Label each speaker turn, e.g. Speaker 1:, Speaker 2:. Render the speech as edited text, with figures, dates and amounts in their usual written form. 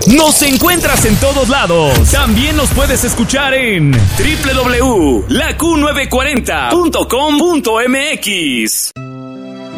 Speaker 1: Nos encuentras en todos lados. También nos puedes escuchar en www.laQ940.com.mx.